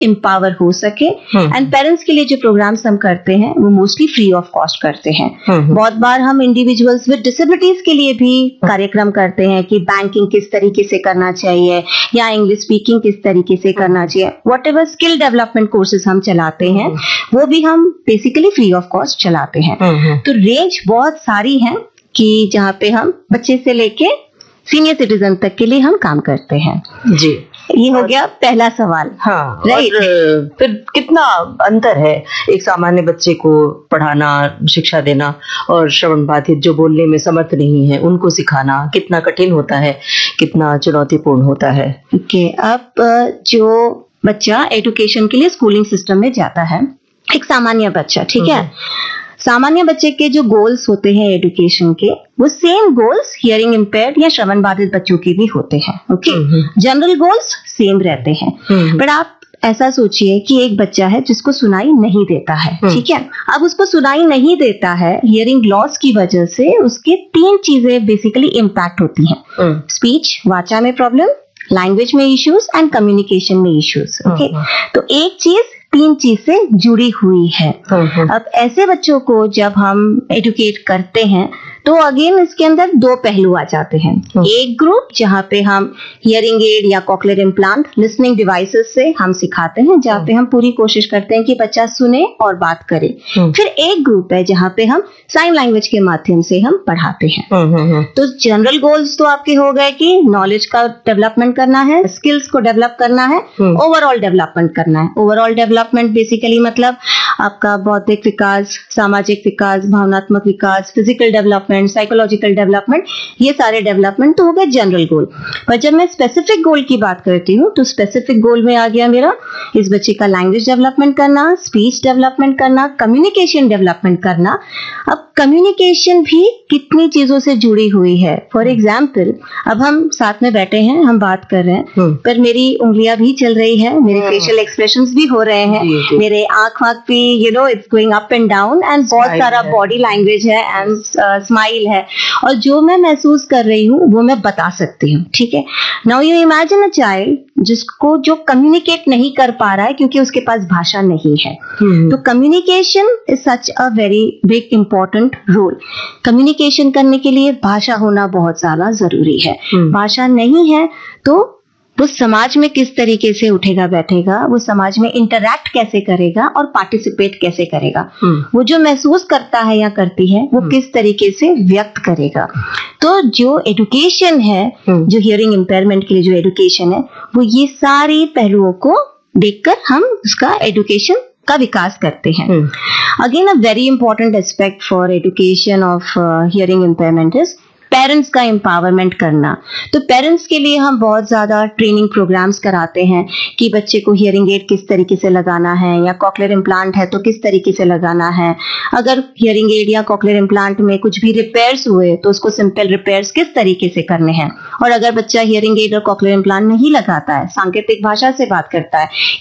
Empower हो सके। And parents के लिए जो प्रोग्राम्स हम करते हैं वो मोस्टली फ्री ऑफ कॉस्ट करते हैं। बहुत बार हम इंडिविजुअल्स विद डिसेबिलिटीज के लिए भी कार्यक्रम करते हैं कि बैंकिंग किस तरीके से करना चाहिए या इंग्लिश स्पीकिंग किस तरीके से करना चाहिए। What ever skill development courses हम चलाते हैं वो भी हम बेसिकली फ्री ऑफ कॉस्ट चलाते हैं। तो रेंज बहुत सारी है कि जहाँ पे हम बच्चे से लेके सीनियर सिटीजन तक के लिए हम काम करते हैं। जी, ये हो गया पहला सवाल। हाँ, राइट। फिर कितना अंतर है एक सामान्य बच्चे को पढ़ाना, शिक्षा देना और श्रवण बाधित जो बोलने में समर्थ नहीं है उनको सिखाना, कितना कठिन होता है, कितना चुनौतीपूर्ण होता है? ओके, अब जो बच्चा एजुकेशन के लिए स्कूलिंग सिस्टम में जाता है, एक सामान्य बच्चा, ठीक है, सामान्य बच्चे के जो गोल्स होते हैं एजुकेशन के वो सेम गोल्स हियरिंग इम्पेयर्ड या श्रवण बाधित बच्चों के भी होते हैं। ओके, जनरल गोल्स सेम रहते हैं। पर आप ऐसा सोचिए कि एक बच्चा है जिसको सुनाई नहीं देता है, ठीक है। अब उसको सुनाई नहीं देता है, हियरिंग लॉस की वजह से उसके 3 चीजें बेसिकली इम्पैक्ट होती हैं। स्पीच, वाचा में प्रॉब्लम, लैंग्वेज में इश्यूज एंड कम्युनिकेशन में इश्यूज। ओके, तो एक चीज 3 चीज से जुड़ी हुई है। अब ऐसे बच्चों को जब हम एजुकेट करते हैं तो अगेन इसके अंदर 2 पहलू आ जाते हैं। एक ग्रुप जहाँ पे हम हियरिंग एड या कॉक्लियर इम्प्लांट लिसनिंग डिवाइसेस से हम सिखाते हैं, जहाँ पे हम पूरी कोशिश करते हैं कि बच्चा सुने और बात करे। फिर एक ग्रुप है जहाँ पे हम साइन लैंग्वेज के माध्यम से हम पढ़ाते हैं। तो जनरल गोल्स तो आपके हो गए कि नॉलेज का डेवलपमेंट करना है, स्किल्स को डेवलप करना है, ओवरऑल डेवलपमेंट करना है। ओवरऑल डेवलपमेंट बेसिकली मतलब आपका बौद्धिक विकास, सामाजिक विकास, भावनात्मक विकास, फिजिकल डेवलपमेंट, साइकोलॉजिकल डेवलपमेंट, ये सारे डेवलपमेंट तो हो गए जनरल गोल। पर जब मैं स्पेसिफिक गोल की बात करती हूँ तो स्पेसिफिक गोल में आ गया मेरा इस बच्चे का लैंग्वेज डेवलपमेंट करना, स्पीच डेवलपमेंट करना, कम्युनिकेशन डेवलपमेंट करना। अब कम्युनिकेशन भी कितनी चीजों से जुड़ी हुई है। फॉर एग्जाम्पल, अब हम साथ में बैठे हैं, हम बात कर रहे हैं, पर मेरी उंगलियां भी चल रही है, मेरे फेशियल एक्सप्रेशंस भी हो रहे हैं, मेरे आंख वाँख भी it's going up and down, and बहुत सारा बॉडी लैंग्वेज है एंड स्माइल है, और जो मैं महसूस कर रही हूँ वो मैं बता सकती हूँ। ठीक है, now you imagine a child जिसको जो कम्युनिकेट नहीं कर पा रहा है क्योंकि उसके पास भाषा नहीं है। तो communication is such a very big important role. Communication करने के लिए भाषा होना बहुत ज्यादा जरूरी है। भाषा नहीं है तो वो समाज में किस तरीके से उठेगा बैठेगा, वो समाज में इंटरैक्ट कैसे करेगा और पार्टिसिपेट कैसे करेगा, वो जो महसूस करता है या करती है वो किस तरीके से व्यक्त करेगा। तो जो एजुकेशन है, जो हियरिंग इम्पेयरमेंट के लिए जो एजुकेशन है, वो ये सारी पहलुओं को देखकर हम उसका एजुकेशन का विकास करते हैं। Again a very important aspect for education of hearing impairment is parents का एम्पावरमेंट करना। तो पेरेंट्स के लिए हम बहुत ज्यादा ट्रेनिंग प्रोग्राम्स कराते हैं कि बच्चे को हियरिंग एड किस तरीके से लगाना है, या कॉक्लियर इम्प्लांट है तो किस तरीके से लगाना है। अगर हियरिंग एड या कॉक्लियर इम्प्लांट में कुछ भी रिपेयर्स हुए तो उसको सिंपल रिपेयर्स किस तरीके से करने हैं। और अगर बच्चा हियरिंग एड और कॉक्लियर इम्प्लांट नहीं लगाता है, सांकेतिक भाषा से बात करता है,